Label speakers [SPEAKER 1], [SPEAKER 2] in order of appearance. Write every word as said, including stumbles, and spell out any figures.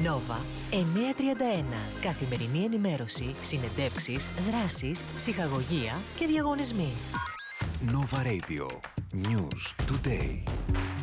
[SPEAKER 1] Nova εννιακόσια τριάντα ένα. Καθημερινή ενημέρωση, συνεντεύξεις, δράσεις, ψυχαγωγία και διαγωνισμοί.
[SPEAKER 2] Nova Radio. News Today.